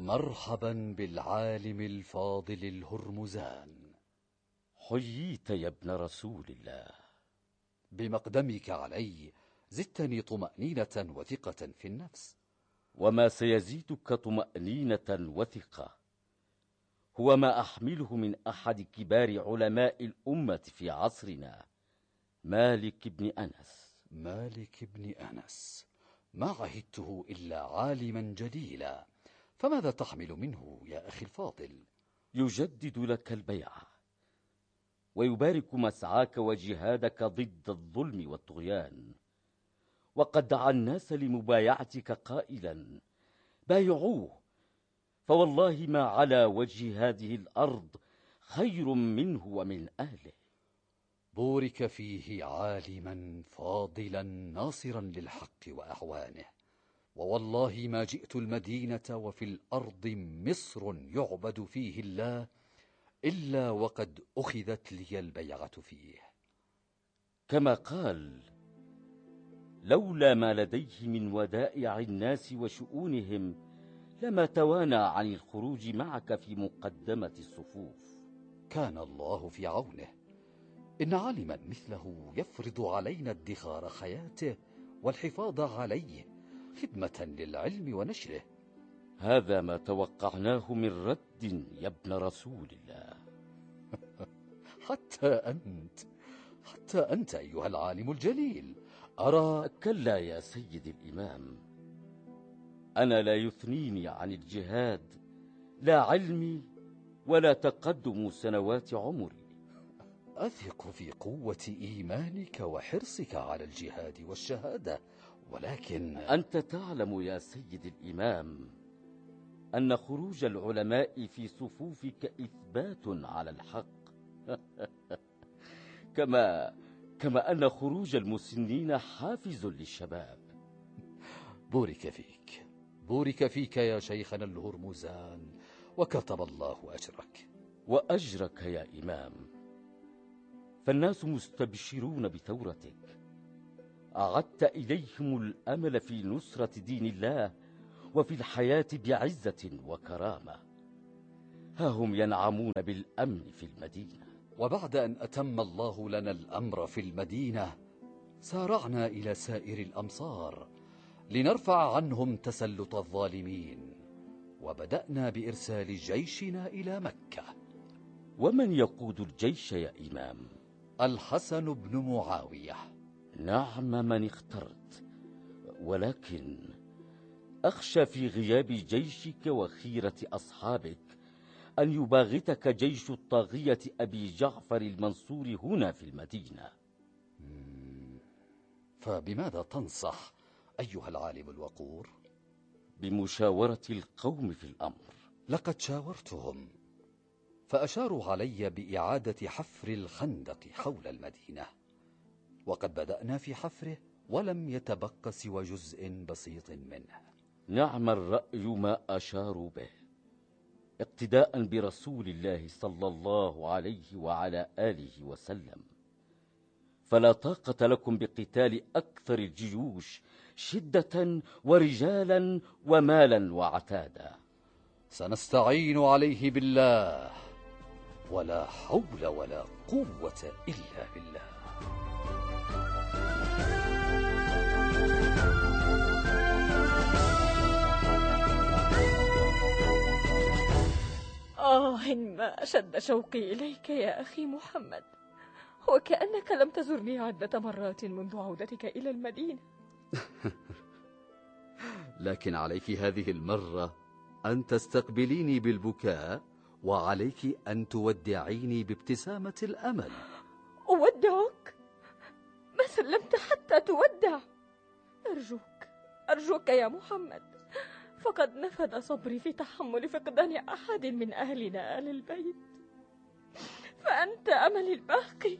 مرحبا بالعالم الفاضل الهرمزان. حييت يا ابن رسول الله. بمقدمك علي زدتني طمأنينة وثقة في النفس. وما سيزيدك طمأنينة وثقة هو ما أحمله من أحد كبار علماء الأمة في عصرنا، مالك بن أنس. مالك بن أنس، ما عهدته إلا عالما جليلا، فماذا تحمل منه يا أخي الفاضل؟ يجدد لك البيعة ويبارك مسعاك وجهادك ضد الظلم والطغيان، وقد دعا الناس لمبايعتك قائلا: بايعوه، فوالله ما على وجه هذه الأرض خير منه ومن أهله. بورك فيه عالما فاضلا ناصرا للحق وأعوانه، ووالله ما جئت المدينة وفي الأرض مصر يعبد فيه الله إلا وقد أخذت لي البيعة فيه. كما قال: لولا ما لديه من ودائع الناس وشؤونهم لما توانى عن الخروج معك في مقدمة الصفوف. كان الله في عونه. إن عالما مثله يفرض علينا ادخار حياته والحفاظ عليه خدمة للعلم ونشره. هذا ما توقعناه من رد يا ابن رسول الله. حتى أنت أيها العالم الجليل أرى. كلا يا سيد الإمام، أنا لا يثنيني عن الجهاد لا علمي ولا تقدم سنوات عمري. أثق في قوة إيمانك وحرصك على الجهاد والشهادة، ولكن أنت تعلم يا سيد الإمام أن خروج العلماء في صفوفك إثبات على الحق كما أن خروج المسنين حافز للشباب. بورك فيك يا شيخنا الهرمزان، وكتب الله أجرك. وأجرك يا إمام، فالناس مستبشرون بثورتك، أعدت إليهم الأمل في نصرة دين الله وفي الحياة بعزة وكرامة. ها هم ينعمون بالأمن في المدينة. وبعد أن أتم الله لنا الأمر في المدينة سارعنا إلى سائر الأمصار لنرفع عنهم تسلط الظالمين، وبدأنا بإرسال جيشنا إلى مكة. ومن يقود الجيش يا إمام؟ الحسن بن معاوية. نعم من اخترت، ولكن أخشى في غياب جيشك وخيرة أصحابك أن يباغتك جيش الطاغية أبي جعفر المنصور هنا في المدينة. فبماذا تنصح أيها العالم الوقور؟ بمشاورة القوم في الأمر. لقد شاورتهم فأشاروا علي بإعادة حفر الخندق حول المدينة، وقد بدأنا في حفره ولم يتبق سوى جزء بسيط منه. نعم الرأي ما أشاروا به، اقتداء برسول الله صلى الله عليه وعلى آله وسلم، فلا طاقة لكم بقتال أكثر الجيوش شدة ورجالا ومالا وعتادا. سنستعين عليه بالله، ولا حول ولا قوة إلا بالله. ما أشد شوقي إليك يا أخي محمد، وكأنك لم تزرني عدة مرات منذ عودتك إلى المدينة. لكن عليك هذه المرة أن تستقبليني بالبكاء، وعليك أن تودعيني بابتسامة الأمل. أودعك؟ ما سلمت حتى تودع. أرجوك يا محمد، فقد نفد صبري في تحمل فقدان أحد من أهلنا آل البيت، فأنت أملي الباقي.